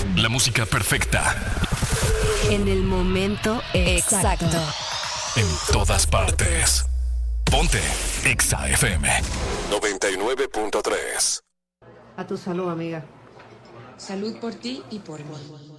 La música perfecta. En el momento exacto. En todas partes. Ponte Exa FM 99.3. A tu salud, amiga. Salud por ti y por mí.